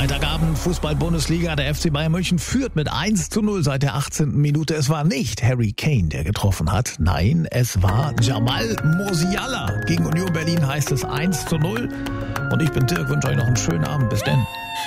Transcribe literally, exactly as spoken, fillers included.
Freitagabend, Fußball-Bundesliga, der F C Bayern München führt mit eins zu null seit der achtzehnten Minute. Es war nicht Harry Kane, der getroffen hat. Nein, es war Jamal Musiala. Gegen Union Berlin heißt es eins zu null. Und ich bin Dirk, wünsche euch noch einen schönen Abend. Bis denn.